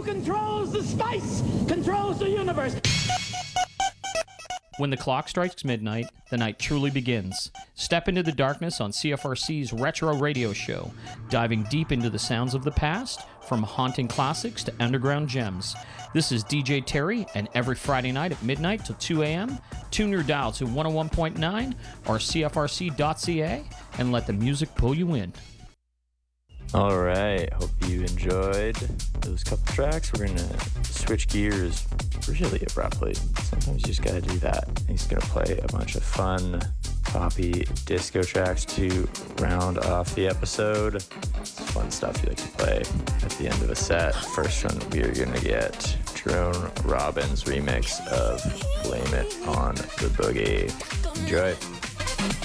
controls the spice controls the universe. When the clock strikes midnight, the night truly begins. Step into the darkness on CFRC's Retro Radio Show, diving deep into the sounds of the past, from haunting classics to underground gems. This is DJ Terry, and every Friday night at midnight till 2 a.m., tune your dial to 101.9 or CFRC.ca and let the music pull you in. All right, hope you enjoyed those couple tracks. We're going to switch gears really abruptly. Sometimes you just got to do that. He's going to play a bunch of fun poppy disco tracks to round off the episode. It's fun stuff you like to play at the end of a set. First one, we're going to get Jerome Robbins' remix of Blame It on the Boogie. Enjoy.